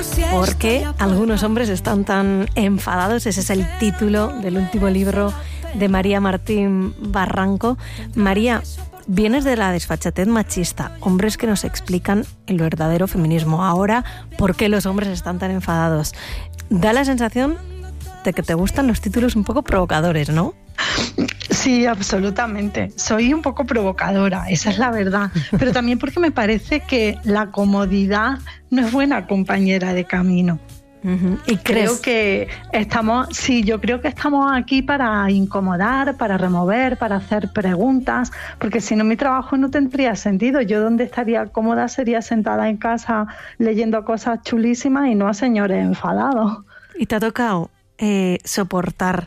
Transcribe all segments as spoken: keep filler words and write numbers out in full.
Porque algunos hombres están tan enfadados. Ese es el título del último libro de María Martín Barranco. María, vienes de la desfachatez machista, hombres que nos explican el verdadero feminismo. Ahora, ¿por qué los hombres están tan enfadados? Da la sensación de que te gustan los títulos un poco provocadores, ¿no? Sí, absolutamente. Soy un poco provocadora, esa es la verdad. Pero también porque me parece que la comodidad no es buena compañera de camino. Uh-huh. ¿Y crees? Creo que estamos, sí, yo creo que estamos aquí para incomodar, para remover, para hacer preguntas, porque si no mi trabajo no tendría sentido. Yo donde estaría cómoda sería sentada en casa leyendo cosas chulísimas y no a señores enfadados. ¿Y te ha tocado eh, soportar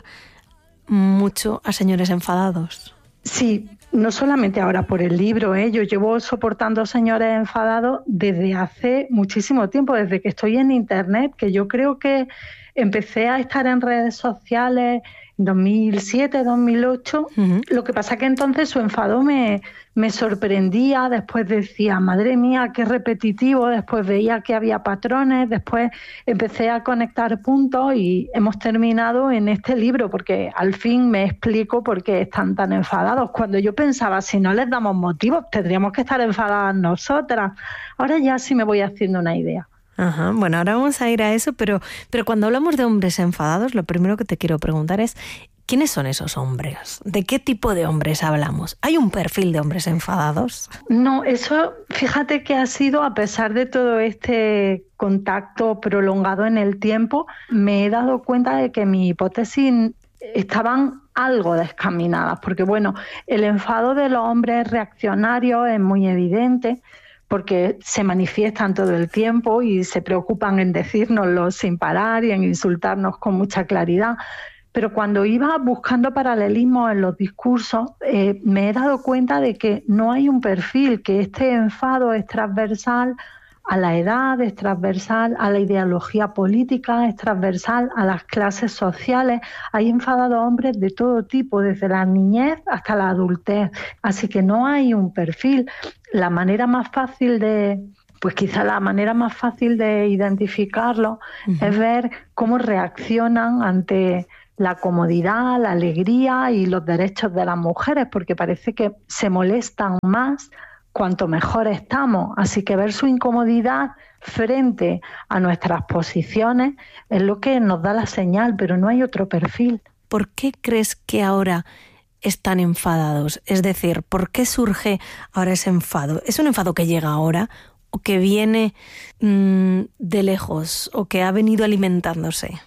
mucho a señores enfadados? Sí, no solamente ahora por el libro, ¿eh? Yo llevo soportando señores enfadados desde hace muchísimo tiempo, desde que estoy en internet, que yo creo que empecé a estar en redes sociales en dos mil siete, dos mil ocho. Uh-huh. Lo que pasa que entonces su enfado me, me sorprendía, después decía, madre mía, qué repetitivo, después veía que había patrones, después empecé a conectar puntos y hemos terminado en este libro, porque al fin me explico por qué están tan enfadados. Cuando yo pensaba, si no les damos motivos, tendríamos que estar enfadadas nosotras. Ahora ya sí me voy haciendo una idea. Ajá, bueno, ahora vamos a ir a eso, pero, pero cuando hablamos de hombres enfadados, lo primero que te quiero preguntar es, ¿quiénes son esos hombres? ¿De qué tipo de hombres hablamos? ¿Hay un perfil de hombres enfadados? No, eso, fíjate que ha sido, a pesar de todo este contacto prolongado en el tiempo, me he dado cuenta de que mi hipótesis estaban algo descaminadas, porque bueno, el enfado de los hombres reaccionarios es muy evidente, porque se manifiestan todo el tiempo y se preocupan en decírnoslo sin parar y en insultarnos con mucha claridad. Pero cuando iba buscando paralelismos en los discursos, eh, me he dado cuenta de que no hay un perfil, que este enfado es transversal a la edad, es transversal a la ideología política, es transversal a las clases sociales. Hay enfadados hombres de todo tipo, desde la niñez hasta la adultez. Así que no hay un perfil. La manera más fácil de, pues quizá la manera más fácil de identificarlo uh-huh. es ver cómo reaccionan ante la comodidad, la alegría y los derechos de las mujeres, porque parece que se molestan más cuanto mejor estamos. Así que ver su incomodidad frente a nuestras posiciones es lo que nos da la señal, pero no hay otro perfil. ¿Por qué crees que ahora están enfadados? Es decir, ¿por qué surge ahora ese enfado? ¿Es un enfado que llega ahora o que viene mmm, de lejos o que ha venido alimentándose?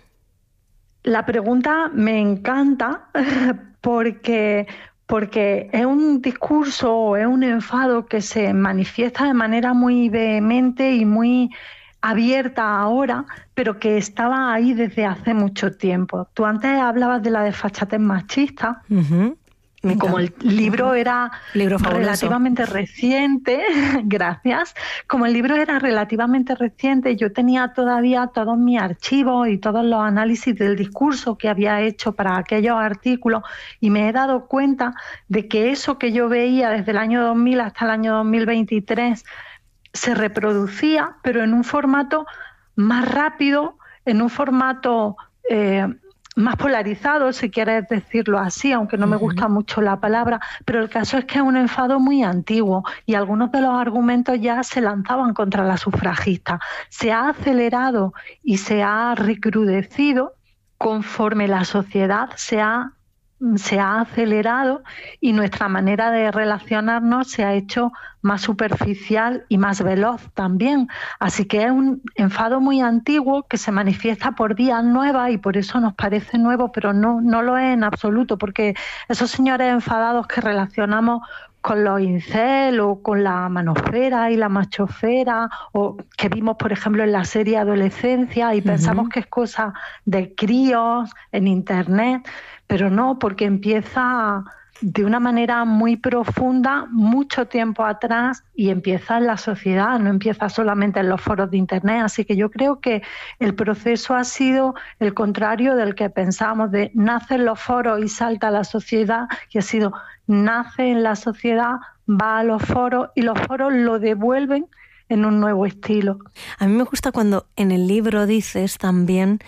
La pregunta me encanta porque... porque es un discurso o es un enfado que se manifiesta de manera muy vehemente y muy abierta ahora, pero que estaba ahí desde hace mucho tiempo. Tú antes hablabas de la desfachatez machista. Uh-huh. Y como el libro era libro relativamente reciente, gracias, como el libro era relativamente reciente, yo tenía todavía todos mis archivos y todos los análisis del discurso que había hecho para aquellos artículos y me he dado cuenta de que eso que yo veía desde el año dos mil hasta el año dos mil veintitrés se reproducía, pero en un formato más rápido, en un formato... Eh, más polarizado, si quieres decirlo así, aunque no me gusta mucho la palabra, pero el caso es que es un enfado muy antiguo y algunos de los argumentos ya se lanzaban contra la sufragista. Se ha acelerado y se ha recrudecido conforme la sociedad se ha se ha acelerado y nuestra manera de relacionarnos se ha hecho más superficial y más veloz también. Así que es un enfado muy antiguo que se manifiesta por vías nuevas y por eso nos parece nuevo, pero no, no lo es en absoluto, porque esos señores enfadados que relacionamos con los incel o con la manofera y la machofera, o que vimos, por ejemplo, en la serie Adolescencia y uh-huh. pensamos que es cosa de críos en internet, pero no, porque empieza de una manera muy profunda mucho tiempo atrás y empieza en la sociedad, no empieza solamente en los foros de internet. Así que yo creo que el proceso ha sido el contrario del que pensamos, de nace en los foros y salta a la sociedad, y ha sido nace en la sociedad, va a los foros y los foros lo devuelven en un nuevo estilo. A mí me gusta cuando en el libro dices también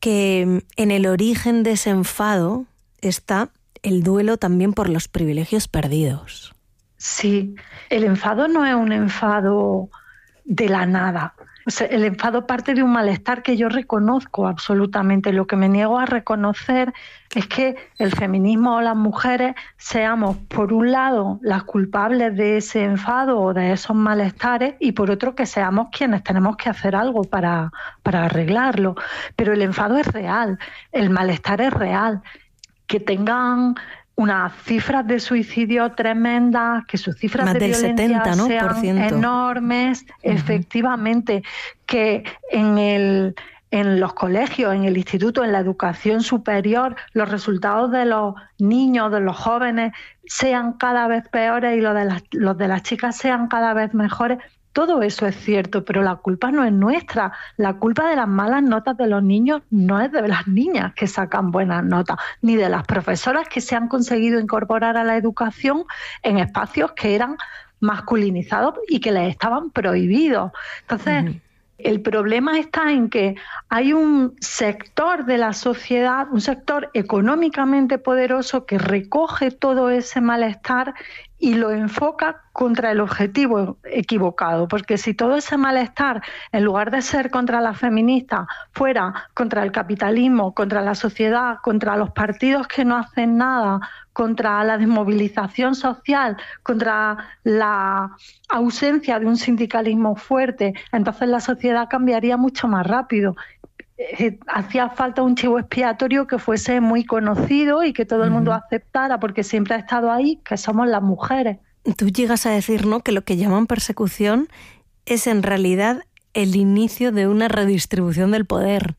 que en el origen de ese enfado está el duelo también por los privilegios perdidos. Sí, el enfado no es un enfado de la nada. O sea, el enfado parte de un malestar que yo reconozco absolutamente. Lo que me niego a reconocer es que el feminismo o las mujeres seamos, por un lado, las culpables de ese enfado o de esos malestares y, por otro, que seamos quienes tenemos que hacer algo para, para arreglarlo. Pero el enfado es real, el malestar es real. Que tengan unas cifras de suicidio tremendas, que sus cifras Más de del violencia setenta, ¿no? sean por ciento. enormes, uh-huh. Efectivamente, que en el en los colegios, en el instituto, en la educación superior, los resultados de los niños, de los jóvenes, sean cada vez peores y los de las, los de las chicas sean cada vez mejores. Todo eso es cierto, pero la culpa no es nuestra. La culpa de las malas notas de los niños no es de las niñas que sacan buenas notas, ni de las profesoras que se han conseguido incorporar a la educación en espacios que eran masculinizados y que les estaban prohibidos. Entonces, uh-huh. El problema está en que hay un sector de la sociedad, un sector económicamente poderoso que recoge todo ese malestar y lo enfoca contra el objetivo equivocado, porque si todo ese malestar, en lugar de ser contra las feministas, fuera contra el capitalismo, contra la sociedad, contra los partidos que no hacen nada, contra la desmovilización social, contra la ausencia de un sindicalismo fuerte, entonces la sociedad cambiaría mucho más rápido. Eh, hacía falta un chivo expiatorio que fuese muy conocido y que todo el mundo uh-huh. aceptara, porque siempre ha estado ahí, que somos las mujeres. Tú llegas a decir, ¿no?, que lo que llaman persecución es en realidad el inicio de una redistribución del poder.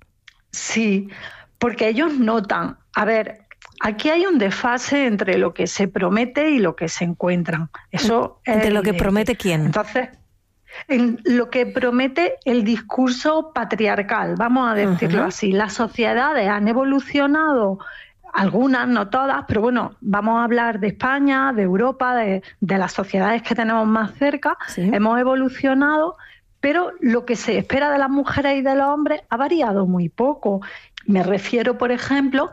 Sí, porque ellos notan, a ver, aquí hay un desfase entre lo que se promete y lo que se encuentran. Eso ¿Entre es lo que evidente. promete quién? Entonces, en lo que promete el discurso patriarcal, vamos a decirlo uh-huh. así. Las sociedades han evolucionado, algunas, no todas, pero bueno, vamos a hablar de España, de Europa, de, de las sociedades que tenemos más cerca. Sí. Hemos evolucionado, pero lo que se espera de las mujeres y de los hombres ha variado muy poco. Me refiero, por ejemplo,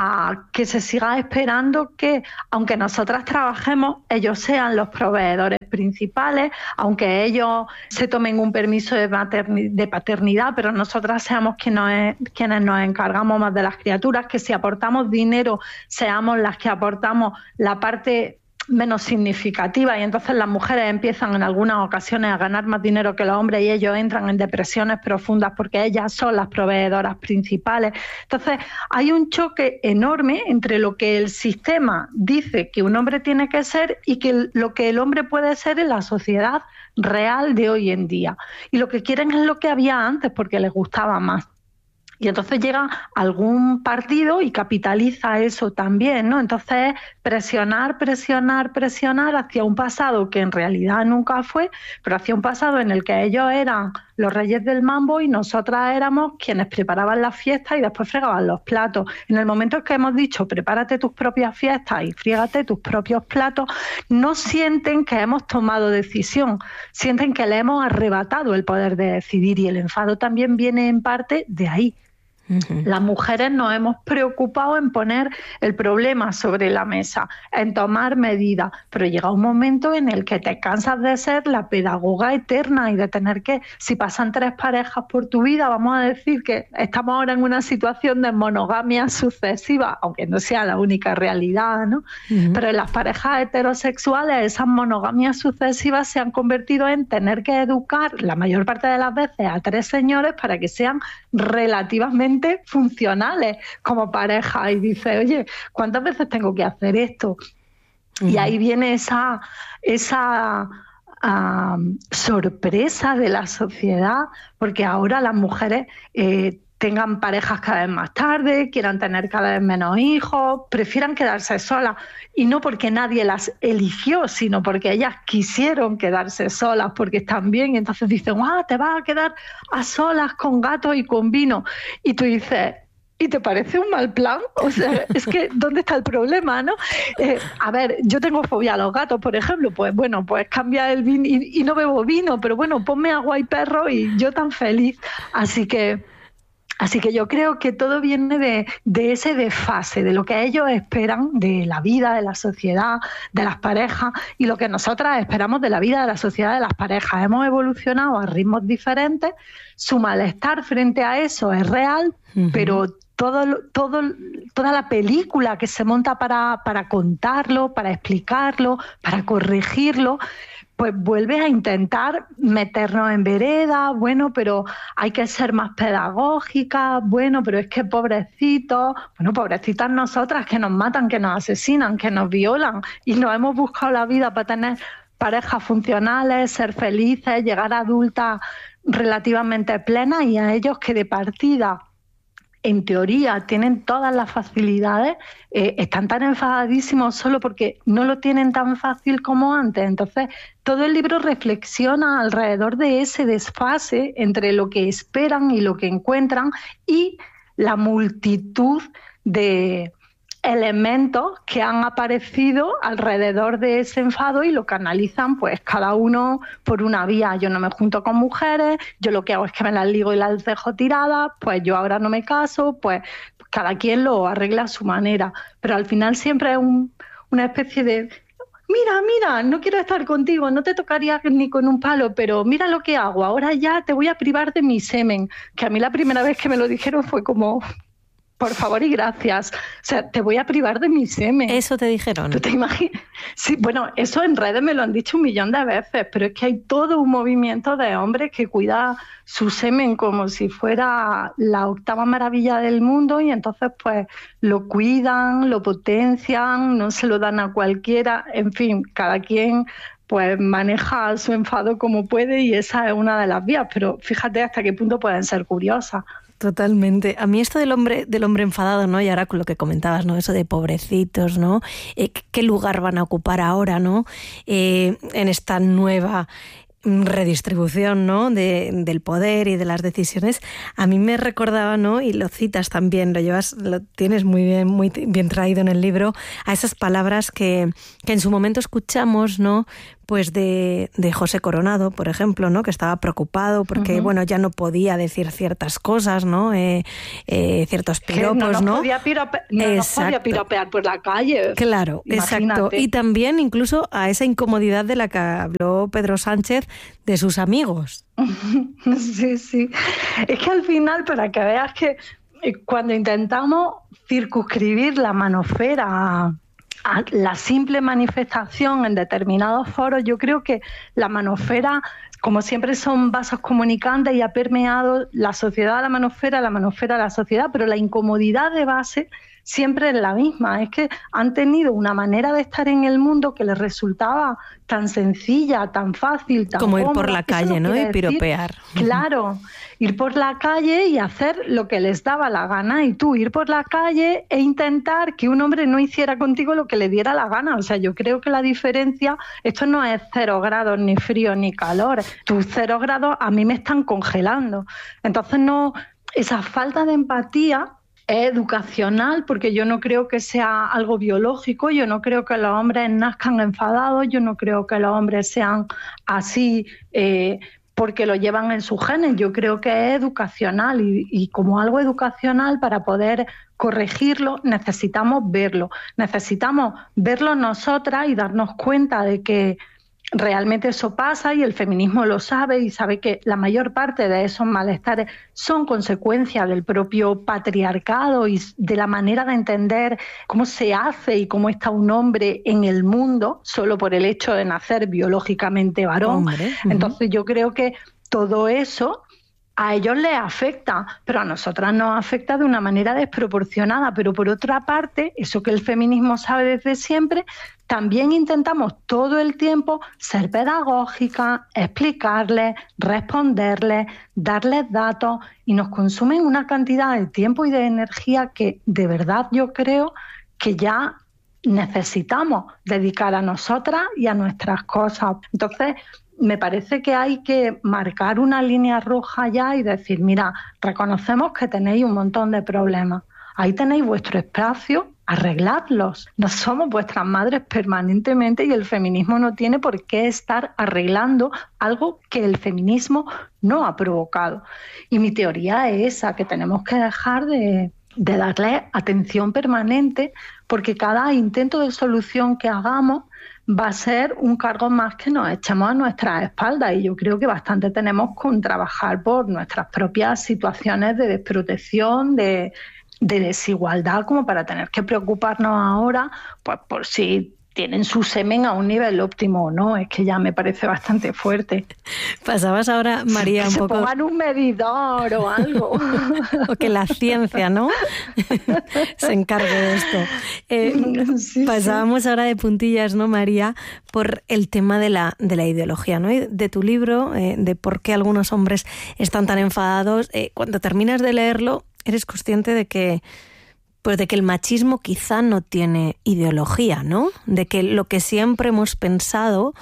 a que se siga esperando que, aunque nosotras trabajemos, ellos sean los proveedores principales, aunque ellos se tomen un permiso de, materni- de paternidad, pero nosotras seamos quienes, quienes nos encargamos más de las criaturas, que si aportamos dinero, seamos las que aportamos la parte menos significativa, y entonces las mujeres empiezan en algunas ocasiones a ganar más dinero que los hombres y ellos entran en depresiones profundas porque ellas son las proveedoras principales. Entonces hay un choque enorme entre lo que el sistema dice que un hombre tiene que ser y que lo que el hombre puede ser en la sociedad real de hoy en día. Y lo que quieren es lo que había antes porque les gustaba más. Y entonces llega algún partido y capitaliza eso también, ¿no? Entonces presionar, presionar, presionar hacia un pasado que en realidad nunca fue, pero hacia un pasado en el que ellos eran los reyes del mambo y nosotras éramos quienes preparaban las fiestas y después fregaban los platos. En el momento en que hemos dicho prepárate tus propias fiestas y frígate tus propios platos, no sienten que hemos tomado decisión, sienten que le hemos arrebatado el poder de decidir, y el enfado también viene en parte de ahí. Uh-huh. Las mujeres nos hemos preocupado en poner el problema sobre la mesa, en tomar medidas, pero llega un momento en el que te cansas de ser la pedagoga eterna y de tener que, si pasan tres parejas por tu vida, vamos a decir que estamos ahora en una situación de monogamia sucesiva, aunque no sea la única realidad, ¿no? Uh-huh. Pero en las parejas heterosexuales esas monogamias sucesivas se han convertido en tener que educar la mayor parte de las veces a tres señores para que sean relativamente funcionales como pareja, y dice, oye, ¿cuántas veces tengo que hacer esto? Uh-huh. Y ahí viene esa, esa uh, sorpresa de la sociedad, porque ahora las mujeres eh, tengan parejas cada vez más tarde, quieran tener cada vez menos hijos, prefieran quedarse solas, y no porque nadie las eligió, sino porque ellas quisieron quedarse solas, porque están bien, y entonces dicen, ah, te vas a quedar a solas con gatos y con vino, y tú dices, ¿y te parece un mal plan? O sea, es que, ¿dónde está el problema, no? Eh, a ver, yo tengo fobia a los gatos, por ejemplo, pues bueno, pues cambia el vino y, y no bebo vino, pero bueno, ponme agua y perro y yo tan feliz. Así que... Así que yo creo que todo viene de, de ese desfase, de lo que ellos esperan de la vida, de la sociedad, de las parejas y lo que nosotras esperamos de la vida, de la sociedad, de las parejas. Hemos evolucionado a ritmos diferentes, su malestar frente a eso es real, uh-huh. pero todo, todo, toda la película que se monta para, para contarlo, para explicarlo, para corregirlo, pues vuelves a intentar meternos en vereda, bueno, pero hay que ser más pedagógicas, bueno, pero es que pobrecitos, bueno, pobrecitas nosotras que nos matan, que nos asesinan, que nos violan y nos hemos buscado la vida para tener parejas funcionales, ser felices, llegar a adultas relativamente plenas y a ellos que de partida, en teoría, tienen todas las facilidades, eh, están tan enfadadísimos solo porque no lo tienen tan fácil como antes. Entonces, todo el libro reflexiona alrededor de ese desfase entre lo que esperan y lo que encuentran y la multitud de elementos que han aparecido alrededor de ese enfado y lo canalizan pues cada uno por una vía. Yo no me junto con mujeres, yo lo que hago es que me las ligo y las dejo tiradas, pues yo ahora no me caso, pues cada quien lo arregla a su manera, pero al final siempre es un, una especie de mira, mira, no quiero estar contigo, no te tocaría ni con un palo, pero mira lo que hago, ahora ya te voy a privar de mi semen, que a mí la primera vez que me lo dijeron fue como... Por favor y gracias. O sea, te voy a privar de mi semen. ¿Eso te dijeron? ¿Tú te imaginas? Sí, bueno, eso en redes me lo han dicho un millón de veces, pero es que hay todo un movimiento de hombres que cuida su semen como si fuera la octava maravilla del mundo y entonces pues lo cuidan, lo potencian, no se lo dan a cualquiera. En fin, cada quien pues maneja su enfado como puede y esa es una de las vías, pero fíjate hasta qué punto pueden ser curiosas. Totalmente. A mí esto del hombre del hombre enfadado, ¿no? Y ahora con lo que comentabas, ¿no? Eso de pobrecitos, ¿no? Eh, ¿Qué lugar van a ocupar ahora, ¿no? Eh, en esta nueva redistribución, ¿no? de, del poder y de las decisiones. A mí me recordaba, ¿no? Y lo citas también, lo llevas, lo tienes muy bien, muy bien traído en el libro, a esas palabras que, que en su momento escuchamos, ¿no? Pues de, de José Coronado, por ejemplo, ¿no? Que estaba preocupado porque, uh-huh. bueno, ya no podía decir ciertas cosas, ¿no? Eh, eh, ciertos piropos, no nos ¿no? Podía pirope- no nos podía piropear por la calle. Claro, imagínate. Exacto. Y también incluso a esa incomodidad de la que habló Pedro Sánchez de sus amigos. Sí, sí. Es que al final, para que veas que cuando intentamos circunscribir la manofera a a la simple manifestación en determinados foros, yo creo que la manofera, como siempre son vasos comunicantes y ha permeado la sociedad a la manofera, la manofera a la sociedad, pero la incomodidad de base siempre es la misma. Es que han tenido una manera de estar en el mundo que les resultaba tan sencilla, tan fácil, tan como ir cómoda. por la calle, ¿no? Y piropear. Claro, ir por la calle y hacer lo que les daba la gana. Y tú ir por la calle e intentar que un hombre no hiciera contigo lo que le diera la gana. O sea, yo creo que la diferencia, esto no es cero grados, ni frío, ni calor. Tus cero grados a mí me están congelando. Entonces, no, esa falta de empatía es educacional, porque yo no creo que sea algo biológico, yo no creo que los hombres nazcan enfadados, yo no creo que los hombres sean así eh, porque lo llevan en sus genes, yo creo que es educacional y, y como algo educacional, para poder corregirlo necesitamos verlo, necesitamos verlo nosotras y darnos cuenta de que realmente eso pasa y el feminismo lo sabe y sabe que la mayor parte de esos malestares son consecuencia del propio patriarcado y de la manera de entender cómo se hace y cómo está un hombre en el mundo solo por el hecho de nacer biológicamente varón. Hombre, uh-huh. Entonces yo creo que todo eso a ellos les afecta, pero a nosotras nos afecta de una manera desproporcionada. Pero por otra parte, eso que el feminismo sabe desde siempre, también intentamos todo el tiempo ser pedagógicas, explicarles, responderles, darles datos, y nos consumen una cantidad de tiempo y de energía que de verdad yo creo que ya necesitamos dedicar a nosotras y a nuestras cosas. Entonces, me parece que hay que marcar una línea roja ya y decir, mira, reconocemos que tenéis un montón de problemas. ahí tenéis vuestro espacio, arregladlos. No somos vuestras madres permanentemente y el feminismo no tiene por qué estar arreglando algo que el feminismo no ha provocado. Y mi teoría es esa, que tenemos que dejar de, de darle atención permanente, porque cada intento de solución que hagamos va a ser un cargo más que nos echamos a nuestras espaldas, y yo creo que bastante tenemos con trabajar por nuestras propias situaciones de desprotección, de, de desigualdad, como para tener que preocuparnos ahora pues por si tienen su semen a un nivel óptimo o no. Es que ya me parece bastante fuerte. Pasabas ahora, María, que un se poco... pongan un medidor o algo. O que la ciencia, ¿no? se encargue de esto. Eh, sí, pasábamos sí. ahora de puntillas, ¿no, María? Por el tema de la, de la ideología, ¿no? Y de tu libro, eh, de por qué algunos hombres están tan enfadados. Eh, cuando terminas de leerlo, eres consciente de que pues de que el machismo quizá no tiene ideología, ¿no? De que lo que siempre hemos pensado,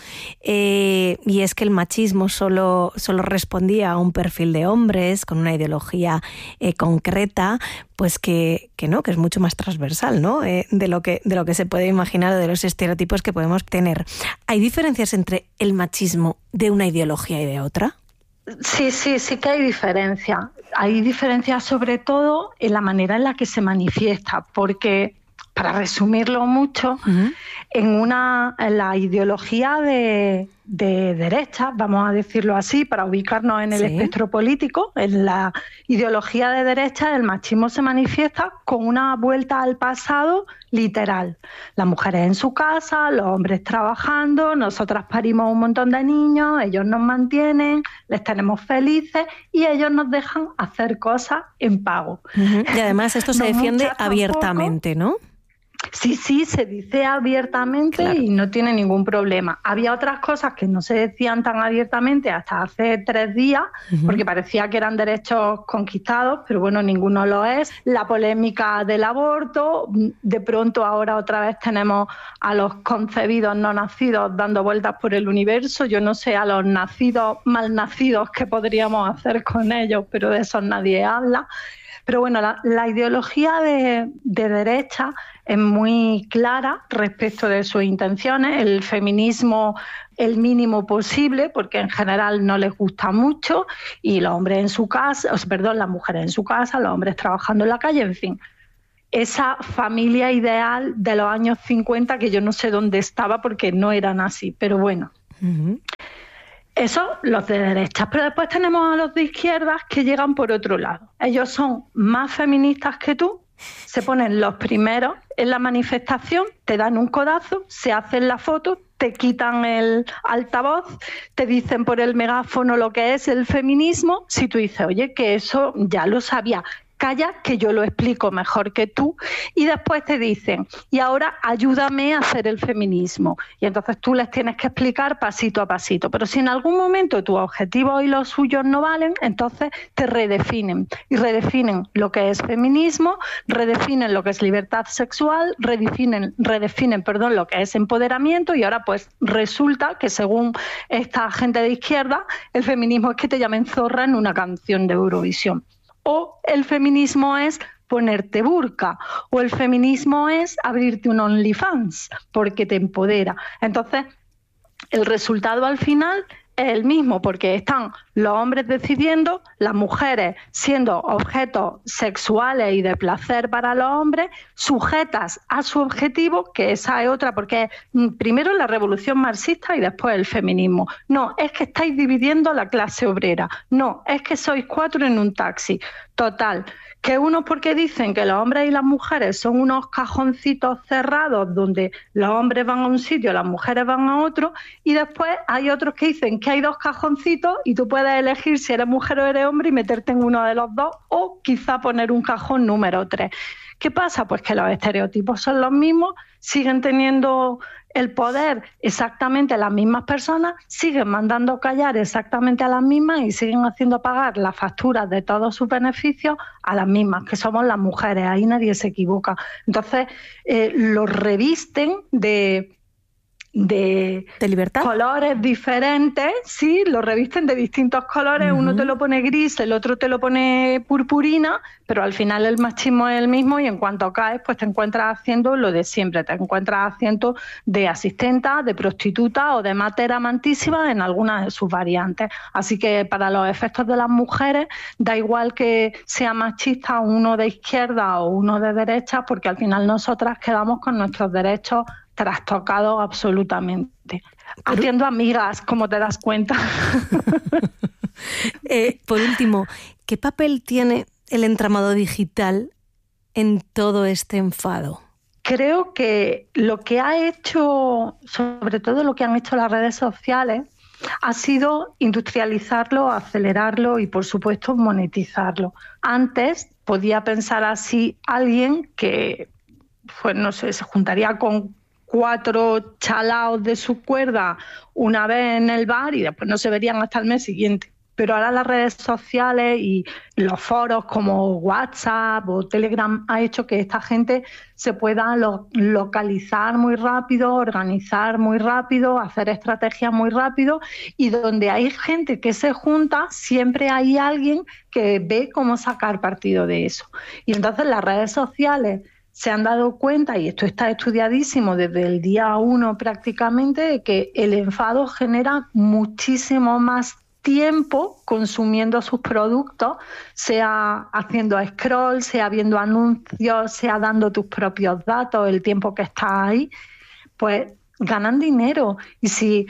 eh, y es que el machismo solo, solo respondía a un perfil de hombres con una ideología eh, concreta, pues que, que no, que es mucho más transversal, ¿no? Eh, de lo que, de lo que se puede imaginar, de los estereotipos que podemos tener. ¿Hay diferencias entre el machismo de una ideología y de otra? Sí, sí, sí que hay diferencia. Hay diferencias sobre todo en la manera en la que se manifiesta, porque, para resumirlo mucho, uh-huh. en una en la ideología de, de derecha, vamos a decirlo así, para ubicarnos en el sí. espectro político, en la ideología de derecha el machismo se manifiesta con una vuelta al pasado literal. Las mujeres en su casa, los hombres trabajando, nosotras parimos un montón de niños, ellos nos mantienen, les tenemos felices y ellos nos dejan hacer cosas en pago. Uh-huh. Y además esto se no defiende abiertamente, ¿no? Sí, sí, se dice abiertamente, claro. Y no tiene ningún problema. Había otras cosas que no se decían tan abiertamente hasta hace tres días, uh-huh. porque parecía que eran derechos conquistados, pero bueno, ninguno lo es. La polémica del aborto, de pronto ahora otra vez tenemos a los concebidos no nacidos dando vueltas por el universo. Yo no sé a los nacidos, mal nacidos, qué podríamos hacer con ellos, pero de eso nadie habla. Pero bueno, la, la ideología de, de derecha es muy clara respecto de sus intenciones. El feminismo el mínimo posible, porque en general no les gusta mucho, y los hombres en su casa, perdón, las mujeres en su casa, los hombres trabajando en la calle, en fin. Esa familia ideal de los años cincuenta que yo no sé dónde estaba porque no eran así, pero bueno. Uh-huh. Eso, los de derechas, pero después tenemos a los de izquierdas que llegan por otro lado. Ellos son más feministas que tú, se ponen los primeros en la manifestación, te dan un codazo, se hacen la foto, te quitan el altavoz, te dicen por el megáfono lo que es el feminismo. Si tú dices, oye, que eso ya lo sabía, calla, que yo lo explico mejor que tú, y después te dicen, y ahora ayúdame a hacer el feminismo. Y entonces tú les tienes que explicar pasito a pasito. Pero si en algún momento tus objetivos y los suyos no valen, entonces te redefinen. Y redefinen lo que es feminismo, redefinen lo que es libertad sexual, redefinen, redefinen perdón, lo que es empoderamiento, y ahora pues resulta que según esta gente de izquierda, el feminismo es que te llamen zorra en una canción de Eurovisión. O el feminismo es ponerte burka, o el feminismo es abrirte un OnlyFans, porque te empodera. Entonces, el resultado al final es el mismo, porque están los hombres decidiendo, las mujeres siendo objetos sexuales y de placer para los hombres, sujetas a su objetivo, que esa es otra, porque es primero la revolución marxista y después el feminismo. No, es que estáis dividiendo la clase obrera. No, es que sois cuatro en un taxi. Total, que unos porque dicen que los hombres y las mujeres son unos cajoncitos cerrados donde los hombres van a un sitio, las mujeres van a otro, y después hay otros que dicen que hay dos cajoncitos y tú puedes elegir si eres mujer o eres hombre y meterte en uno de los dos, o quizá poner un cajón número tres. ¿Qué pasa? Pues que los estereotipos son los mismos, siguen teniendo el poder exactamente las mismas personas, siguen mandando callar exactamente a las mismas y siguen haciendo pagar las facturas de todos sus beneficios a las mismas, que somos las mujeres. Ahí nadie se equivoca. Entonces, eh, los revisten de de, ¿De libertad? Colores diferentes, sí, lo revisten de distintos colores, uh-huh. Uno te lo pone gris, el otro te lo pone purpurina, pero al final el machismo es el mismo y en cuanto caes, pues te encuentras haciendo lo de siempre, te encuentras haciendo de asistenta, de prostituta o de mater amantísima en algunas de sus variantes. Así que para los efectos de las mujeres, da igual que sea machista uno de izquierda o uno de derecha, porque al final nosotras quedamos con nuestros derechos trastocados absolutamente. Pero... haciendo amigas, como te das cuenta. eh, por último, ¿qué papel tiene el entramado digital en todo este enfado? Creo que lo que ha hecho, sobre todo lo que han hecho las redes sociales, ha sido industrializarlo, acelerarlo y, por supuesto, monetizarlo. Antes podía pensar así alguien que, pues no sé, se juntaría con cuatro chalaos de su cuerda una vez en el bar y después no se verían hasta el mes siguiente. Pero ahora las redes sociales y los foros como WhatsApp o Telegram ha hecho que esta gente se pueda lo- localizar muy rápido, organizar muy rápido, hacer estrategias muy rápido, y donde hay gente que se junta, siempre hay alguien que ve cómo sacar partido de eso. Y entonces las redes sociales se han dado cuenta, y esto está estudiadísimo desde el día uno prácticamente, de que el enfado genera muchísimo más tiempo consumiendo sus productos, sea haciendo scroll, sea viendo anuncios, sea dando tus propios datos, el tiempo que estás ahí, pues ganan dinero. Y si,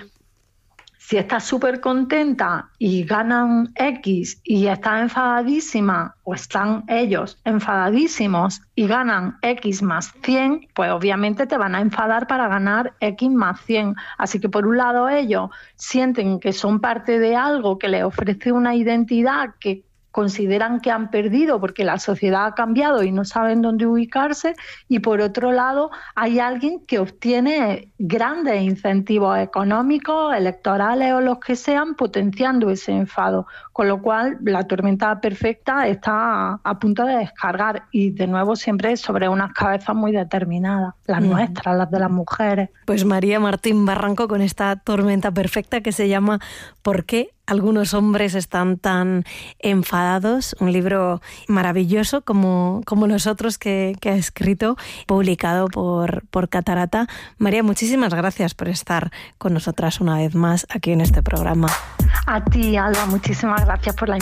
si estás súper contenta y ganan X y estás enfadadísima, o están ellos enfadadísimos y ganan X más cien, pues obviamente te van a enfadar para ganar X más cien. Así que por un lado ellos sienten que son parte de algo que les ofrece una identidad que consideran que han perdido porque la sociedad ha cambiado y no saben dónde ubicarse, y por otro lado hay alguien que obtiene grandes incentivos económicos, electorales o los que sean, potenciando ese enfado, con lo cual la tormenta perfecta está a punto de descargar, y de nuevo siempre sobre unas cabezas muy determinadas, las mm. nuestras, las de las mujeres. Pues María Martín Barranco con esta tormenta perfecta que se llama ¿Por qué algunos hombres están tan enfadados? Un libro maravilloso como, como los otros que, que ha escrito, publicado por, por Catarata. María, muchísimas gracias por estar con nosotras una vez más aquí en este programa. A ti, Alba, muchísimas gracias por la invitación.